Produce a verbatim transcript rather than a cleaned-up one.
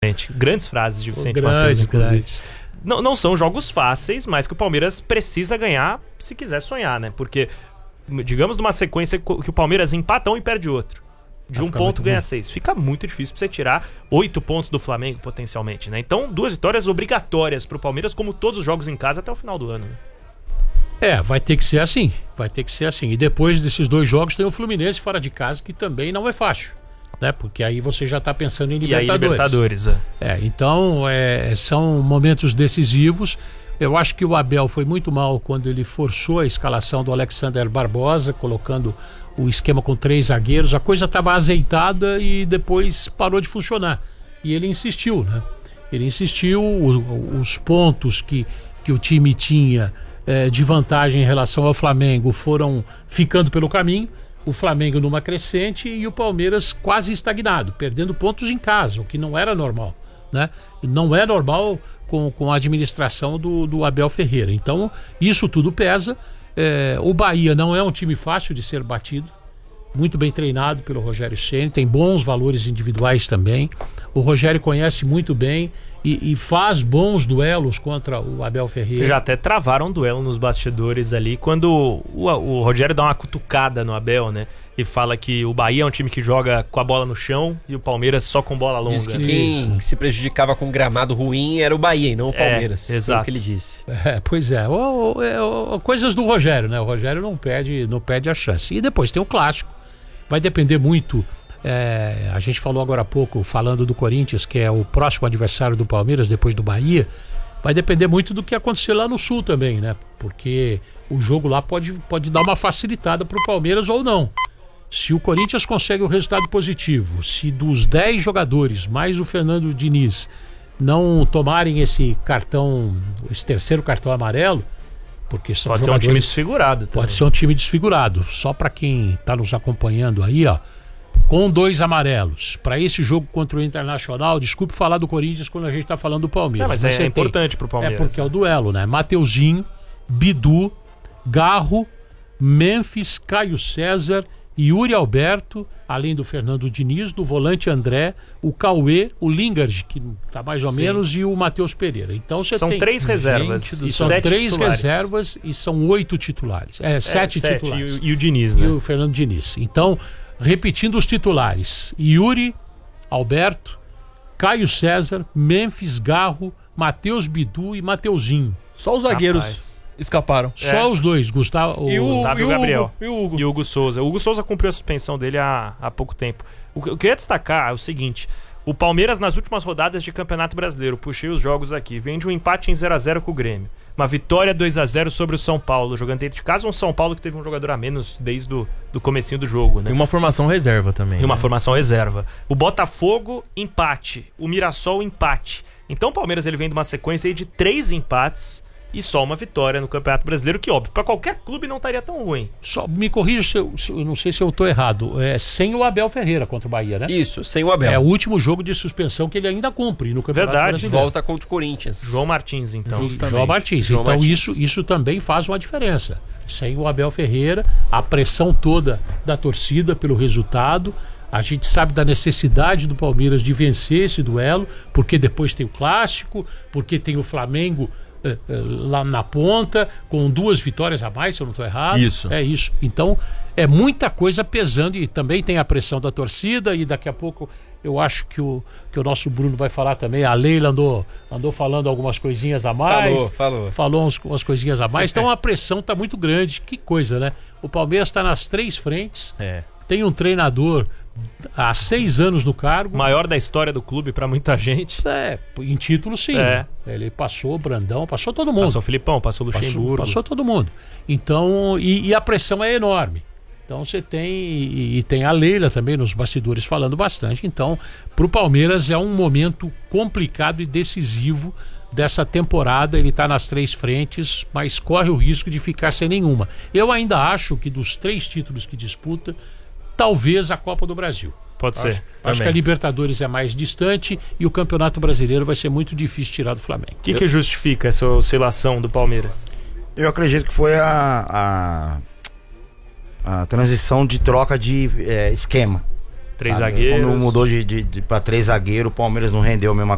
Vicente. Grandes frases de Vicente Grandes, Matheus, inclusive. grandes. Não, não são jogos fáceis, mas que o Palmeiras precisa ganhar se quiser sonhar, né? Porque, digamos, numa sequência que o Palmeiras empata um e perde outro. De um ponto ganha seis. Fica muito difícil pra você tirar oito pontos do Flamengo, potencialmente, né? Então, duas vitórias obrigatórias pro Palmeiras, como todos os jogos em casa até o final do ano, né? É, vai ter que ser assim. Vai ter que ser assim. E depois desses dois jogos tem o Fluminense fora de casa, que também não é fácil, né? Porque aí você já tá pensando em Libertadores. E aí, Libertadores, é. É, então é, são momentos decisivos. Eu acho que o Abel foi muito mal quando ele forçou a escalação do Alexander Barbosa, colocando o esquema com três zagueiros. A coisa estava azeitada e depois parou de funcionar. E ele insistiu, né? Ele insistiu, os, os pontos que, que o time tinha é, de vantagem em relação ao Flamengo foram ficando pelo caminho. O Flamengo numa crescente e o Palmeiras quase estagnado, perdendo pontos em casa, o que não era normal, né? Não é normal com, com a administração do, do Abel Ferreira. Então, isso tudo pesa. É, o Bahia não é um time fácil de ser batido, muito bem treinado pelo Rogério Ceni, tem bons valores individuais também. O Rogério conhece muito bem e, e faz bons duelos contra o Abel Ferreira. Já até travaram um duelo nos bastidores ali, quando o, o Rogério dá uma cutucada no Abel, né? E fala que o Bahia é um time que joga com a bola no chão e o Palmeiras só com bola longa. Diz que quem se prejudicava com gramado ruim era o Bahia e não o Palmeiras. É, exato. Foi o que ele disse. É, pois é, o, o, o, coisas do Rogério, né? O Rogério não perde, não perde a chance. E depois tem o clássico. Vai depender muito. É, a gente falou agora há pouco, falando do Corinthians, que é o próximo adversário do Palmeiras depois do Bahia. Vai depender muito do que acontecer lá no Sul também, né? Porque o jogo lá pode, pode dar uma facilitada pro Palmeiras ou não. Se o Corinthians consegue o resultado positivo, se dos dez jogadores, mais o Fernando Diniz, não tomarem esse cartão, esse terceiro cartão amarelo, porque são pode ser um time desfigurado também. Pode ser um time desfigurado. Só para quem está nos acompanhando aí, ó, com dois amarelos, para esse jogo contra o Internacional, desculpe falar do Corinthians quando a gente está falando do Palmeiras. Não, mas é, é importante pro Palmeiras. É porque é o duelo, né? Mateuzinho, Bidu, Garro, Memphis, Caio César, Yuri Alberto, além do Fernando Diniz, do volante André, o Cauê, o Lingard, que está mais ou Sim. menos, e o Matheus Pereira. Então você são tem três reservas e são sete três titulares. reservas e são oito titulares. É, é sete, sete titulares. E o, e o Diniz, né? E o Fernando Diniz. Então, repetindo os titulares: Yuri Alberto, Caio César, Memphis, Garro, Matheus Bidu e Mateuzinho. Só os zagueiros Rapaz. escaparam. Só É. os dois, Gustavo, E o, Gustavo e o Gabriel. Hugo, e o Hugo. E o Hugo Souza. O Hugo Souza cumpriu a suspensão dele há, há pouco tempo. O que eu queria destacar é o seguinte: o Palmeiras, nas últimas rodadas de Campeonato Brasileiro, puxei os jogos aqui, vem de um empate em zero a zero com o Grêmio. Uma vitória dois a zero sobre o São Paulo, jogando dentro de casa, um São Paulo que teve um jogador a menos desde o do comecinho do jogo, né? E uma formação reserva também. E uma né? formação reserva. O Botafogo, empate. O Mirassol, empate. Então o Palmeiras ele vem de uma sequência aí de três empates e só uma vitória no Campeonato Brasileiro, que óbvio, para qualquer clube não estaria tão ruim. Só me corrija se eu, se eu não sei se eu estou errado. É sem o Abel Ferreira contra o Bahia, né? Isso, sem o Abel. É o último jogo de suspensão que ele ainda cumpre no Campeonato Verdade. Brasileiro. Volta contra o Corinthians. João Martins, então. Justamente. João Martins. João então Martins. Isso, isso também faz uma diferença. Sem o Abel Ferreira, a pressão toda da torcida pelo resultado. A gente sabe da necessidade do Palmeiras de vencer esse duelo, porque depois tem o Clássico, porque tem o Flamengo eh, eh, lá na ponta, com duas vitórias a mais, se eu não estou errado. Isso. É isso. Então, é muita coisa pesando e também tem a pressão da torcida e daqui a pouco eu acho que o, que o nosso Bruno vai falar também. A Leila andou, andou falando algumas coisinhas a mais. Falou, falou. Falou uns, umas coisinhas a mais. Então a pressão está muito grande. Que coisa, né? O Palmeiras está nas três frentes. É. Tem um treinador há seis anos no cargo. Maior da história do clube para muita gente. É, em título sim. É. Né? Ele passou Brandão, passou todo mundo. Passou o Filipão, passou o Luxemburgo. Passou, passou todo mundo. Então, e, e a pressão é enorme. Então você tem, e, e tem a Leila também nos bastidores falando bastante. Então, para o Palmeiras é um momento complicado e decisivo dessa temporada. Ele está nas três frentes, mas corre o risco de ficar sem nenhuma. Eu ainda acho que dos três títulos que disputa, talvez a Copa do Brasil. Pode ser. Acho, acho que a Libertadores é mais distante e o Campeonato Brasileiro vai ser muito difícil tirar do Flamengo. O que, que justifica essa oscilação do Palmeiras? Eu acredito que foi a, a, a transição de troca de é, esquema. Três sabe? zagueiros. Quando mudou de, de, de para três zagueiros, o Palmeiras não rendeu a mesma